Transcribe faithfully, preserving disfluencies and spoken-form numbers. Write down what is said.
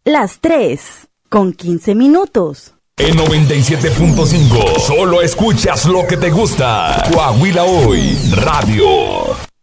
las tres con quince minutos. En noventa y siete punto cinco, solo escuchas lo que te gusta. Coahuila Hoy Radio.